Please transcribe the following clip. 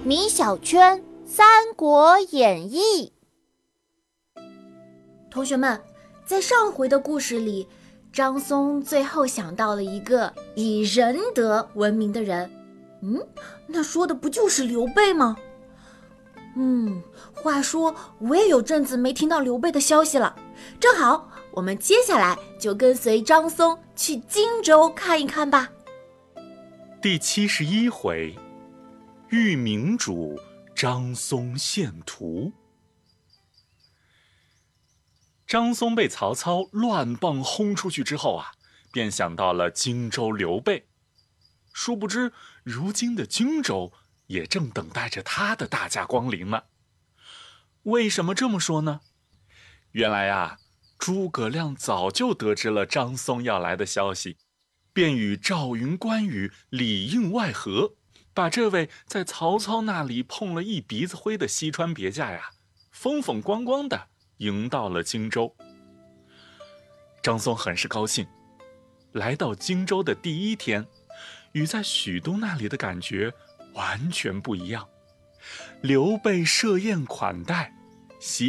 米小圈《三国演义》。 同学们，在上回的故事里，张松最后想到了一个以仁德闻名的人。那说的不就是刘备吗？话说我也有阵子没听到刘备的消息了，正好我们接下来就跟随张松去荆州看一看吧。 第71回，遇明主，张松献图。张松被曹操乱棒轰出去之后啊，便想到了荆州刘备。殊不知，如今的荆州也正等待着他的大驾光临呢。为什么这么说呢？原来啊，诸葛亮早就得知了张松要来的消息，便与赵云、关羽里应外合，把这位在曹操那里碰了一鼻子灰的西川别驾呀，风风光光的迎到了荆州。张松很是高兴，来到荆州的第一天，与在许都那里的感觉完全不一样。刘备设宴款待，